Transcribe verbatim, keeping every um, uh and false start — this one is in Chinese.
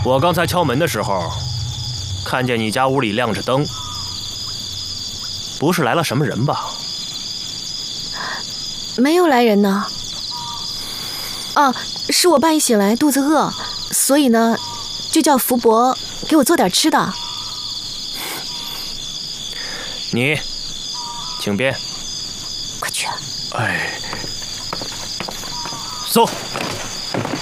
我刚才敲门的时候，看见你家屋里亮着灯，不是来了什么人吧？ 没有来人呢。哦，是我半夜醒来肚子饿，所以呢，就叫福伯给我做点吃的。 你，请便。 快去。 哎，走。